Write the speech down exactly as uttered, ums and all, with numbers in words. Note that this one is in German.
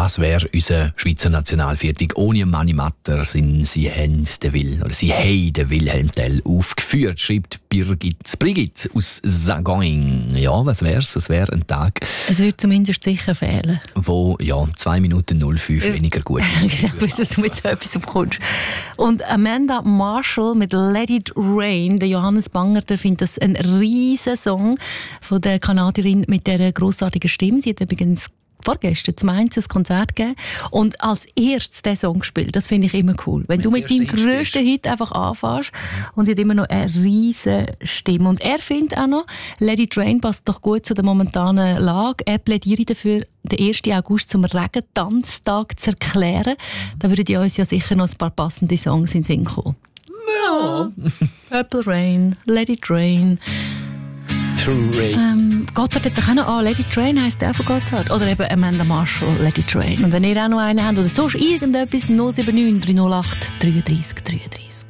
das wäre unser Schweizer Nationalviertel. Ohne Mani Matter sind sie haben den Will, oder sie haben den Wilhelm Tell aufgeführt, schreibt Birgit Brigitte aus Sagoing. Ja, was wär's? Es wäre ein Tag. Es würde zumindest sicher fehlen. Wo, ja, zwei Minuten null fünf äh, weniger gut ist. Genau, dass du mit so etwas umkommst. Und Amanda Marshall mit Let It Rain, der Johannes Banger, der findet das ein riesen Song von der Kanadierin mit dieser grossartigen Stimme. Sie hat übrigens vorgestern zum Mainz ein Konzert gegeben und als erstes diesen Song gespielt. Das finde ich immer cool. Wenn, Wenn du mit deinem grössten Hit einfach anfährst und er hat immer noch eine riesige Stimme. Und er findet auch noch, Let It Rain passt doch gut zu der momentanen Lage. Er plädiert dafür, den ersten August zum Regentanztag zu erklären. Da würden ja uns ja sicher noch ein paar passende Songs in den Sinn kommen. Ja. Purple Rain, Let It Rain. Ähm, Gotthard hat doch auch noch, ah, Let It Rain heisst der auch von Gotthard. Oder eben Amanda Marshall, Let It Rain. Und wenn ihr auch noch einen habt oder sonst irgendetwas, null sieben neun drei null acht drei drei drei drei.